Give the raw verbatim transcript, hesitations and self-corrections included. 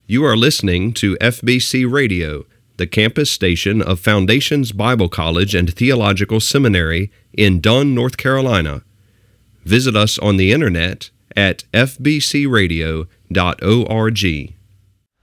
You are listening to F B C Radio, the campus station of Foundations Bible College and Theological Seminary in Dunn, North Carolina. Visit us on the internet at f b c radio dot org.